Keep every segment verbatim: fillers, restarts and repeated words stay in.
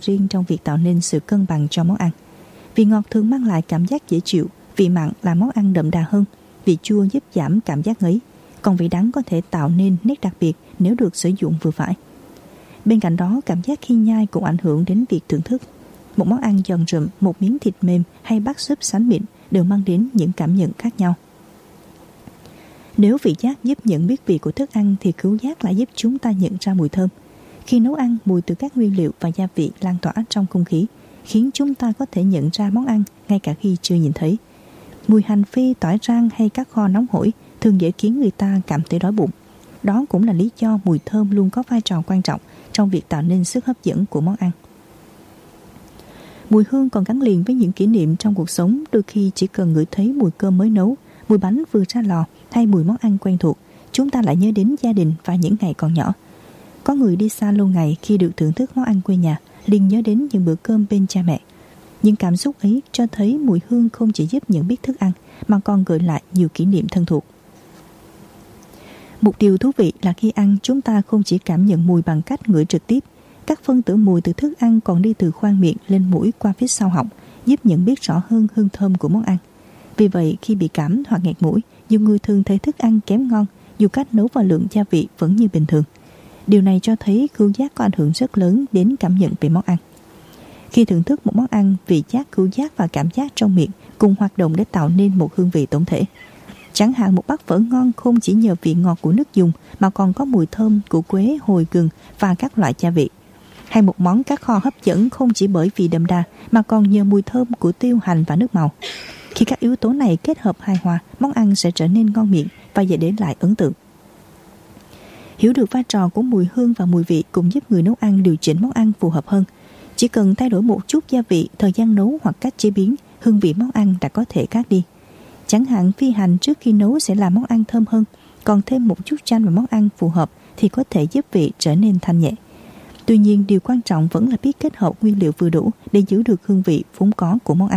riêng trong việc tạo nên sự cân bằng cho món ăn. Vị ngọt thường mang lại cảm giác dễ chịu, vị mặn làm món ăn đậm đà hơn, vị chua giúp giảm cảm giác ngấy, còn vị đắng có thể tạo nên nét đặc biệt nếu được sử dụng vừa phải. Bên cạnh đó, cảm giác khi nhai cũng ảnh hưởng đến việc thưởng thức. Một món ăn giòn rụm, một miếng thịt mềm hay bát súp sánh mịn đều mang đến những cảm nhận khác nhau. Nếu vị giác giúp nhận biết vị của thức ăn thì khứu giác lại giúp chúng ta nhận ra mùi thơm. Khi nấu ăn, mùi từ các nguyên liệu và gia vị lan tỏa trong không khí, khiến chúng ta có thể nhận ra món ăn ngay cả khi chưa nhìn thấy. Mùi hành phi, tỏi rang hay các kho nóng hổi thường dễ khiến người ta cảm thấy đói bụng. Đó cũng là lý do mùi thơm luôn có vai trò quan trọng trong việc tạo nên sức hấp dẫn của món ăn. Mùi hương còn gắn liền với những kỷ niệm trong cuộc sống. Đôi khi chỉ cần ngửi thấy mùi cơm mới nấu, mùi bánh vừa ra lò hay mùi món ăn quen thuộc, chúng ta lại nhớ đến gia đình và những ngày còn nhỏ. Có người đi xa lâu ngày khi được thưởng thức món ăn quê nhà, liền nhớ đến những bữa cơm bên cha mẹ. Những cảm xúc ấy cho thấy mùi hương không chỉ giúp nhận biết thức ăn mà còn gợi lại nhiều kỷ niệm thân thuộc. Một điều thú vị là khi ăn, chúng ta không chỉ cảm nhận mùi bằng cách ngửi trực tiếp. Các phân tử mùi từ thức ăn còn đi từ khoang miệng lên mũi qua phía sau họng, giúp nhận biết rõ hơn hương thơm của món ăn. Vì vậy, khi bị cảm hoặc nghẹt mũi, nhiều người thường thấy thức ăn kém ngon dù cách nấu và lượng gia vị vẫn như bình thường. Điều này cho thấy khứu giác có ảnh hưởng rất lớn đến cảm nhận về món ăn. Khi thưởng thức một món ăn, vị giác, khứu giác và cảm giác trong miệng cùng hoạt động để tạo nên một hương vị tổng thể. Chẳng hạn một bát phở ngon không chỉ nhờ vị ngọt của nước dùng mà còn có mùi thơm của quế, hồi gừng và các loại gia vị. Hay một món cá kho hấp dẫn không chỉ bởi vị đậm đà mà còn nhờ mùi thơm của tiêu, hành và nước màu. Khi các yếu tố này kết hợp hài hòa, món ăn sẽ trở nên ngon miệng và dễ để lại ấn tượng. Hiểu được vai trò của mùi hương và mùi vị cũng giúp người nấu ăn điều chỉnh món ăn phù hợp hơn. Chỉ cần thay đổi một chút gia vị, thời gian nấu hoặc cách chế biến, hương vị món ăn đã có thể khác đi. Chẳng hạn phi hành trước khi nấu sẽ làm món ăn thơm hơn, còn thêm một chút chanh vào món ăn phù hợp thì có thể giúp vị trở nên thanh nhẹ. Tuy nhiên, điều quan trọng vẫn là biết kết hợp nguyên liệu vừa đủ để giữ được hương vị vốn có của món ăn.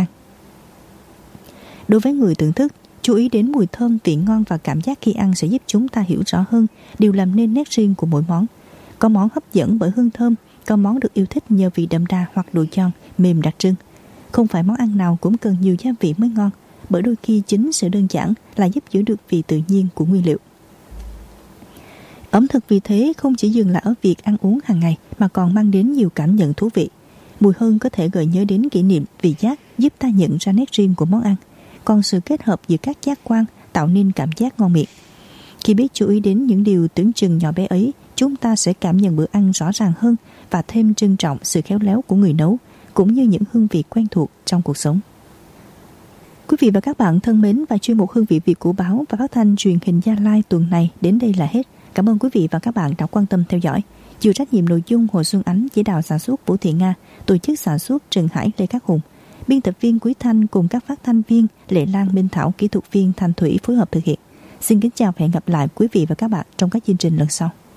Đối với người thưởng thức, chú ý đến mùi thơm, vị ngon và cảm giác khi ăn sẽ giúp chúng ta hiểu rõ hơn điều làm nên nét riêng của mỗi món. Có món hấp dẫn bởi hương thơm, có món được yêu thích nhờ vị đậm đà hoặc độ giòn, mềm đặc trưng. Không phải món ăn nào cũng cần nhiều gia vị mới ngon, bởi đôi khi chính sự đơn giản là giúp giữ được vị tự nhiên của nguyên liệu. Ẩm thực vì thế không chỉ dừng lại ở việc ăn uống hàng ngày mà còn mang đến nhiều cảm nhận thú vị. Mùi hương có thể gợi nhớ đến kỷ niệm, vị giác giúp ta nhận ra nét riêng của món ăn, còn sự kết hợp giữa các giác quan tạo nên cảm giác ngon miệng. Khi biết chú ý đến những điều tưởng chừng nhỏ bé ấy, chúng ta sẽ cảm nhận bữa ăn rõ ràng hơn và thêm trân trọng sự khéo léo của người nấu, cũng như những hương vị quen thuộc trong cuộc sống. Quý vị và các bạn thân mến, và chuyên mục Hương vị Việt của Báo và Phát thanh Truyền hình Gia Lai tuần này đến đây là hết. Cảm ơn quý vị và các bạn đã quan tâm theo dõi. Chịu trách nhiệm nội dung Hồ Xuân Ánh, chỉ đạo sản xuất Vũ Thị Nga, tổ chức sản xuất Trần Hải, Lê Khắc Hùng, biên tập viên Quý Thanh cùng các phát thanh viên Lệ Lan, Minh Thảo, kỹ thuật viên Thanh Thủy phối hợp thực hiện. Xin kính chào và hẹn gặp lại quý vị và các bạn trong các chương trình lần sau.